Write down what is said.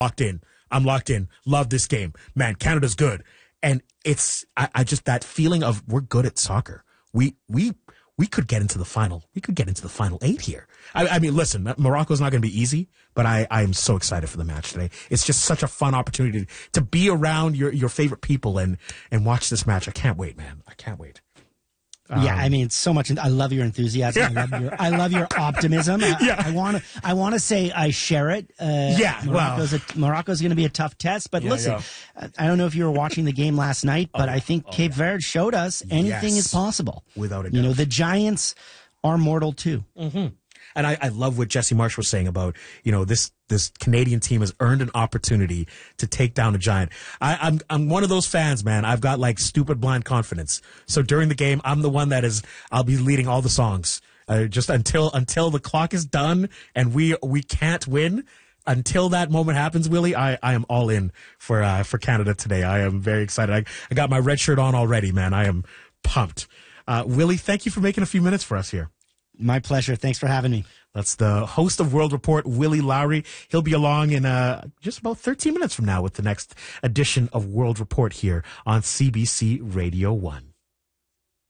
locked in. I'm locked in. Love this game. Man, Canada's good. And it's, I just, that feeling of we're good at soccer. We could get into the final. We could get into the final 8 here. I mean, listen, Morocco's not going to be easy, but I am so excited for the match today. It's just such a fun opportunity to be around your favorite people and watch this match. I can't wait, man. I can't wait. Yeah, I mean, it's so much. I love your enthusiasm. I love your optimism. I want to say I share it. Morocco's going to be a tough test. But listen, I don't know if you were watching the game last night, but I think Cape Verde showed us anything is possible. Without a doubt. You know, the Giants are mortal too. Mm-hmm. And I love what Jesse Marsh was saying about, you know, this Canadian team has earned an opportunity to take down a giant. I'm one of those fans, man. I've got like stupid blind confidence. So during the game, I'm the one I'll be leading all the songs. Just until the clock is done and we can't win. Until that moment happens, Willie, I am all in for Canada today. I am very excited. I got my red shirt on already, man. I am pumped. Willie, thank you for making a few minutes for us here. My pleasure. Thanks for having me. That's the host of World Report, Willie Lowry. He'll be along in just about 13 minutes from now with the next edition of World Report here on CBC Radio 1.